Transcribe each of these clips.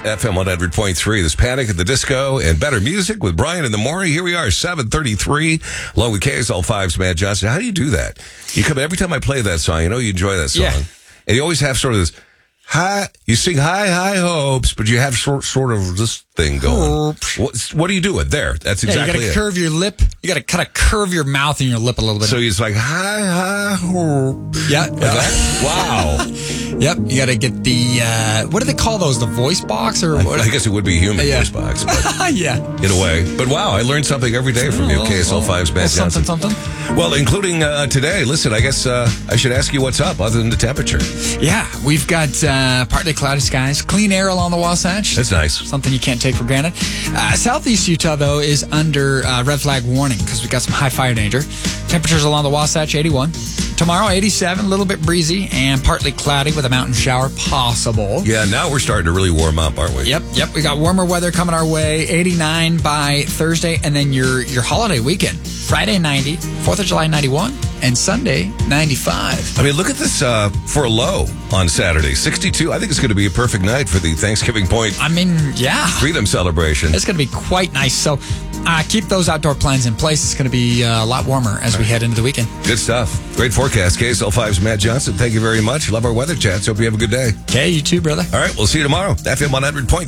FM 100.3. There's Panic at the Disco and better music with Brian in the morning. Here we are, 7:33, along with KSL5's Matt Johnson. How do you do that? You come every time I play that song, you know you enjoy that song. Yeah. And you always have sort of this you sing high hopes, but you have sort of this thing going. What do you do it there? That's exactly you got to curve your lip. You got to kind of curve your mouth and your lip a little bit. So it's like high hope. Yeah. Wow. Yep. You got to get the, what do they call those? The voice box or what? I guess it would be human voice box. But yeah. In a way. But wow, I learned something every day from you, KSL5's Matt Johnson. Something. Well, including today. Listen, I guess I should ask you what's up other than the temperature. Yeah. We've got partly cloudy skies, clean air along the Wasatch. That's nice. Something you can't take for granted. Southeast Utah, though, is under red flag warning because we got some high fire danger. Temperatures along the Wasatch, 81. Tomorrow, 87, a little bit breezy and partly cloudy with a mountain shower possible. Yeah, now we're starting to really warm up, aren't we? Yep. We got warmer weather coming our way. 89 by Thursday, and then your holiday weekend. Friday, 90. 4th of July, 91. And Sunday, 95. I mean, look at this for a low on Saturday. 62. I think it's going to be a perfect night for the Thanksgiving Point Freedom Celebration. It's going to be quite nice. So keep those outdoor plans in place. It's going to be a lot warmer as we head into the weekend. Good stuff. Great forecast. KSL5's Matt Johnson. Thank you very much. Love our weather chats. Hope you have a good day. Okay, you too, brother. All right, we'll see you tomorrow. FM 100 point.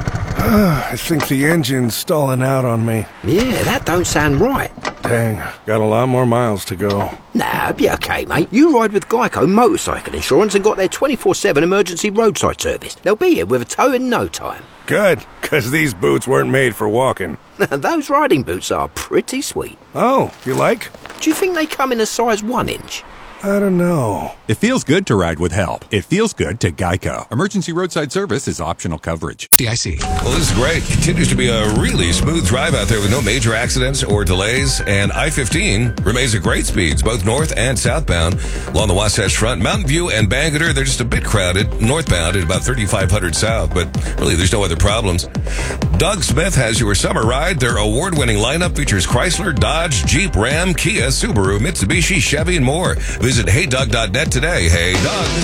I think the engine's stalling out on me. Yeah, that don't sound right. Dang, got a lot more miles to go. Nah, be okay, mate. You ride with Geico Motorcycle Insurance and got their 24/7 emergency roadside service. They'll be here with a tow in no time. Good, because these boots weren't made for walking. Those riding boots are pretty sweet. Oh, you like? Do you think they come in a size 1 inch? I don't know. It feels good to ride with help. It feels good to Geico. Emergency roadside service is optional coverage. DIC. Well, this is great. Continues to be a really smooth drive out there with no major accidents or delays. And I-15 remains at great speeds, both north and southbound along the Wasatch Front. Mountain View and Bangerter, they're just a bit crowded. Northbound at about 3,500 south, but really there's no other problems. Doug Smith has your summer ride. Their award-winning lineup features Chrysler, Dodge, Jeep, Ram, Kia, Subaru, Mitsubishi, Chevy, and more. Visit HeyDoug.net today. Hey, Doug.